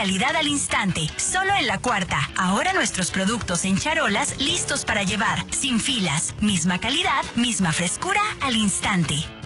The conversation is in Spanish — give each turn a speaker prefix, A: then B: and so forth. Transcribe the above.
A: calidad al instante. Solo en La Cuarta. Ahora nuestros productos en charolas listos para llevar. Sin filas. Misma calidad, misma frescura al instante.